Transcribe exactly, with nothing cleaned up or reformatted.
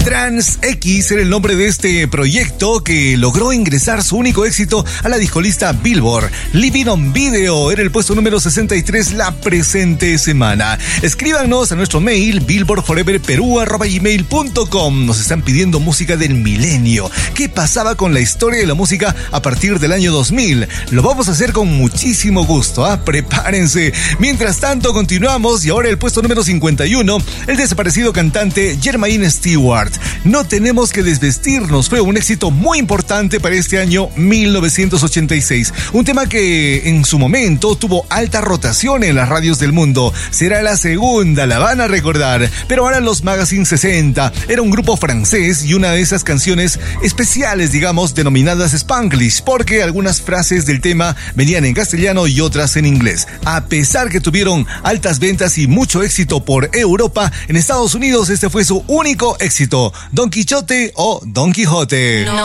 Trans X era el nombre de este proyecto que logró ingresar su único éxito a la discolista Billboard. Living on Video era el puesto número sesenta y tres la presente semana. Escríbanos a nuestro mail billboard forever perú arroba gmail punto com. Nos están pidiendo música del milenio. ¿Qué pasaba con la historia de la música a partir del año dos mil? Lo vamos a hacer con muchísimo gusto, ¿ah? Prepárense. Mientras tanto, continuamos y ahora el puesto número cincuenta y uno, el desaparecido cantante Jermaine Stewart. No tenemos que desvestirnos fue un éxito muy importante para este año mil novecientos ochenta y seis. Un tema que en su momento tuvo alta rotación en las radios del mundo. Será la segunda, la van a recordar. Pero ahora los Magazine sesenta era un grupo francés y una de esas canciones especiales, digamos, denominadas Spanglish, porque algunas frases del tema venían en castellano y otras en inglés. A pesar que tuvieron altas ventas y mucho éxito por Europa, en Estados Unidos este fue su único éxito. Don Quichote o Don Quijote. No.